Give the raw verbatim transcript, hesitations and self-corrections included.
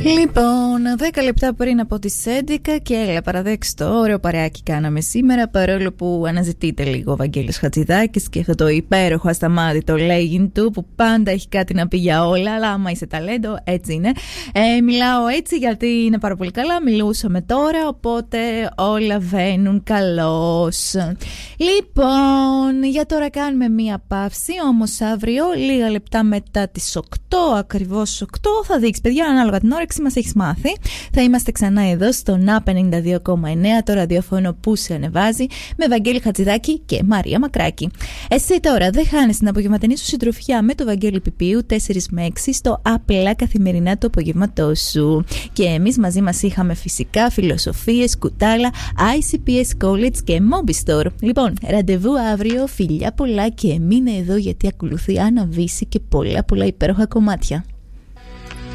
Λοιπόν, δέκα λεπτά πριν από τις έντεκα και έλα παραδέξτε το ωραίο παρεάκι κάναμε σήμερα, παρόλο που αναζητείτε λίγο ο Βαγγέλης Χατζηδάκης και αυτό το υπέροχο ασταμάτητο λέγειν του που πάντα έχει κάτι να πει για όλα, αλλά άμα είσαι ταλέντο έτσι είναι. Ε, μιλάω έτσι γιατί είναι πάρα πολύ καλά, μιλούσαμε τώρα, οπότε όλα βαίνουν καλώς. Λοιπόν, για τώρα κάνουμε μία παύση, όμως αύριο λίγα λεπτά μετά τις οκτώ, ακριβώς οκτώ, θα δείξει παιδιά ανάλογα την όρεξη μας έχεις μάθει. Θα είμαστε ξανά εδώ στο ναπ ενενήντα δύο κόμμα εννέα, το ραδιόφωνο που σε ανεβάζει, με Βαγγέλη Χατζηδάκη και Μαρία Μακράκη. Εσύ τώρα δεν χάνεις την απογευματινή σου συντροφιά με το Βαγγέλη Πιπίου τέσσερα με έξι στο απλά καθημερινά το απογευματό σου. Και εμείς μαζί μας είχαμε φυσικά φιλοσοφίες, κουτάλα, άι σι πι ες College και Mobistore. Λοιπόν, ραντεβού αύριο, φιλιά πολλά και μείνε εδώ γιατί ακολουθεί Άννα Βύση και πολλά πολλά υπέροχα κομμάτια.